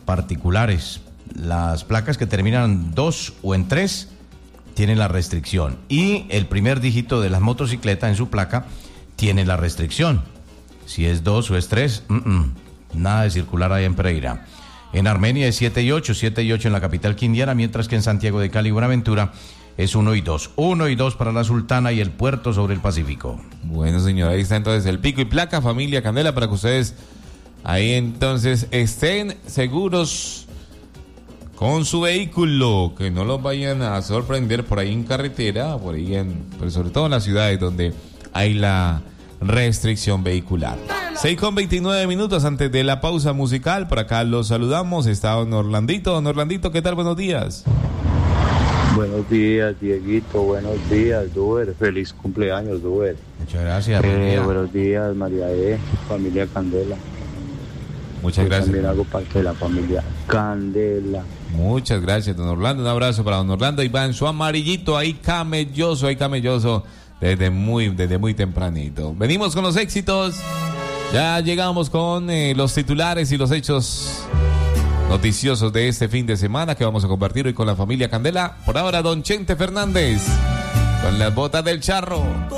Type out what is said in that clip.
particulares. Las placas que terminan en 2 o en 3 tienen la restricción. Y el primer dígito de la motocicleta en su placa tiene la restricción. Si es 2 o es 3, nada de circular allá en Pereira. En Armenia es 7 y 8 en la capital quindiana, mientras que en Santiago de Cali y Buenaventura es 1 y 2. 1 y 2 para la Sultana y el Puerto sobre el Pacífico. Bueno, señor, ahí está entonces el pico y placa, familia Candela, para que ustedes ahí entonces estén seguros con su vehículo, que no los vayan a sorprender por ahí en carretera, pero sobre todo en las ciudades donde hay la restricción vehicular. 6:29 antes de la pausa musical. Por acá los saludamos. Está don Orlandito. Don Orlandito, ¿qué tal? Buenos días. Buenos días, Dieguito. Buenos días, Duber. Feliz cumpleaños, Duber. Muchas gracias. Buenos días, María familia Candela. Muchas gracias. También hago parte de la familia Candela. Muchas gracias, don Orlando. Un abrazo para don Orlando. Y va en su amarillito ahí camelloso desde muy tempranito. Venimos con los éxitos. Ya llegamos con los titulares y los hechos noticiosos de este fin de semana que vamos a compartir hoy con la familia Candela. Por ahora, don Chente Fernández con las botas del charro.